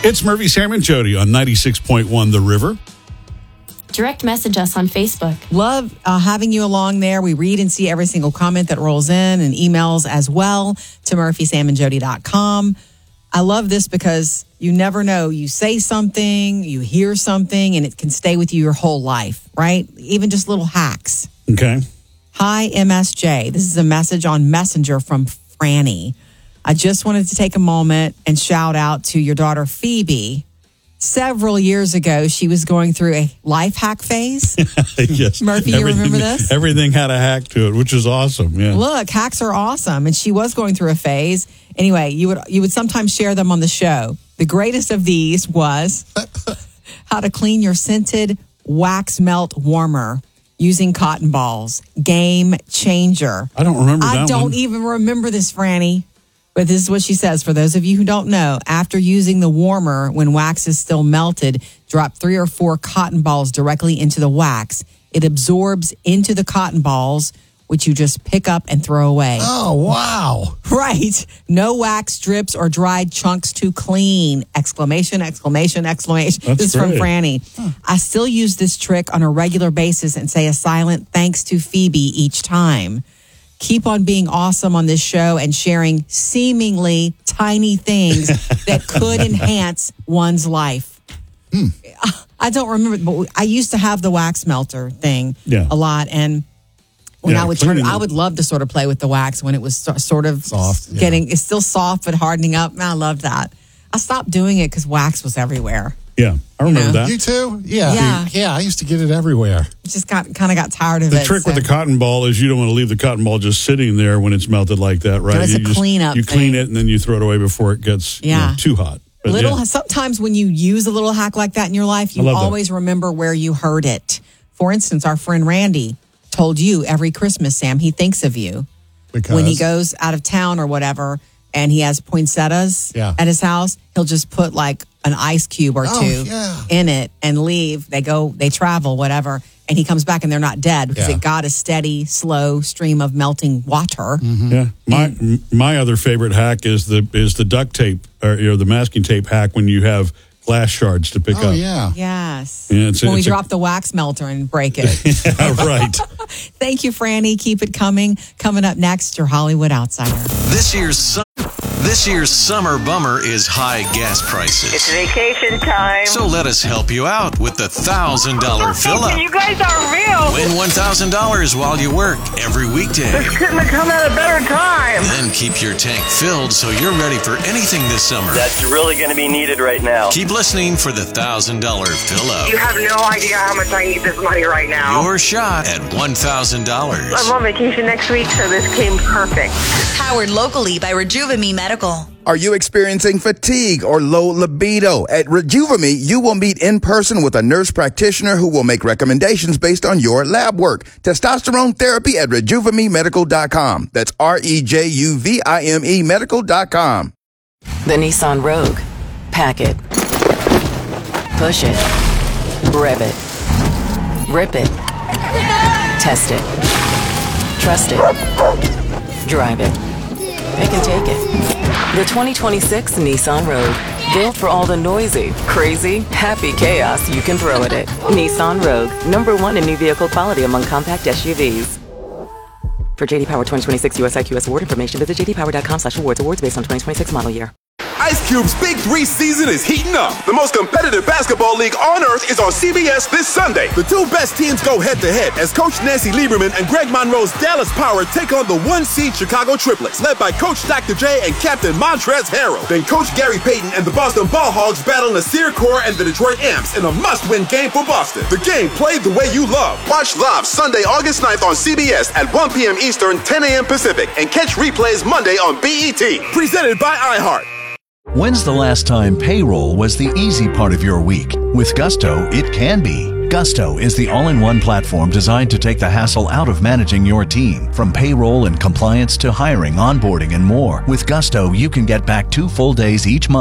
It's Murphy, Sam, and Jody on 96.1 The River. Direct message us on Facebook. Love having you along there. We read and see every single comment that rolls in and emails as well to murphysamandjody.com. I love this because you never know. You say something, you hear something, and it can stay with you your whole life, right? Even just little hacks. Okay. Hi, MSJ. This is a message on Messenger from Franny. I just wanted to take a moment and shout out to your daughter, Phoebe. Several years ago, she was going through a life hack phase. Yes. Murphy, you remember this? Everything had a hack to it, which is awesome. Yeah. Look, hacks are awesome. And she was going through a phase. Anyway, you would sometimes share them on the show. The greatest of these was how to clean your scented wax melt warmer using cotton balls. Game changer. I don't remember that one. I don't even remember this, Franny. But this is what she says. For those of you who don't know, after using the warmer when wax is still melted, drop 3 or 4 cotton balls directly into the wax. It absorbs into the cotton balls, which you just pick up and throw away. Oh, wow. Right. No wax strips or dried chunks to clean. Exclamation, exclamation, exclamation. That's this is from great. Franny. I still use this trick on a regular basis and say a silent thanks to Phoebe each time. Keep on being awesome on this show and sharing seemingly tiny things that could enhance one's life. I don't remember, but I used to have the wax melter thing a lot. And when I would turn it, I would love to sort of play with the wax when it was sort of soft, it's still soft, but hardening up. Man, I loved that. I stopped doing it because wax was everywhere. Yeah, I remember that. You too? Yeah. I used to get it everywhere. Just kind of got tired of it. The trick with the cotton ball is you don't want to leave the cotton ball just sitting there when it's melted like that, right? It's a cleanup You clean thing. it and then you throw it away before it gets too hot. But Sometimes when you use a little hack like that in your life, you always remember where you heard it. For instance, our friend Randy told you every Christmas, Sam, he thinks of you. Because When he goes out of town or whatever and he has poinsettias at his house, he'll just put like an ice cube or two in it and leave. They travel, whatever. And he comes back and they're not dead because it got a steady, slow stream of melting water. Yeah. My other favorite hack is the duct tape or the masking tape hack when you have glass shards to pick up. Oh, yeah. Yes. Yeah, when we drop the wax melter and break it. Yeah, right. Thank you, Franny. Keep it coming. Coming up next, your Hollywood Outsider. This year's summer bummer is high gas prices. It's vacation time. So let us help you out with the $1,000 fill-up. You guys are real. Win $1,000 while you work every weekday. This couldn't have come at a better time. Then keep your tank filled so you're ready for anything this summer. That's really going to be needed right now. Keep listening for the $1,000 fill-up. You have no idea how much I need this money right now. Your shot at $1,000. I'm on vacation next week, so this came perfect. Powered locally by Rejuvame Medical. Are you experiencing fatigue or low libido? At Rejuvame, you will meet in person with a nurse practitioner who will make recommendations based on your lab work. Testosterone therapy at RejuvameMedical.com. That's REJUVIME Medical.com. The Nissan Rogue. Pack it. Push it. Rev it. Rip it. Test it. Trust it. Drive it. They can take it. The 2026 Nissan Rogue. Built for all the noisy, crazy, happy chaos you can throw at it. Nissan Rogue. #1 in new vehicle quality among compact SUVs. For JD Power 2026 USIQS award information, visit jdpower.com/awards. Awards based on 2026 model year. Ice Cube's Big 3 season is heating up. The most competitive basketball league on earth is on CBS this Sunday. The 2 best teams go head-to-head as Coach Nancy Lieberman and Greg Monroe's Dallas Power take on the 1-seed Chicago Triplets, led by Coach Dr. J and Captain Montrezl Harrell. Then Coach Gary Payton and the Boston Ball Hogs battle Nasir Kaur and the Detroit Amps in a must-win game for Boston. The game played the way you love. Watch live Sunday, August 9th on CBS at 1 p.m. Eastern, 10 a.m. Pacific, and catch replays Monday on BET. Presented by iHeart. When's the last time payroll was the easy part of your week? With Gusto, it can be. Gusto is the all-in-one platform designed to take the hassle out of managing your team. From payroll and compliance to hiring, onboarding, and more. With Gusto, you can get back 2 full days each month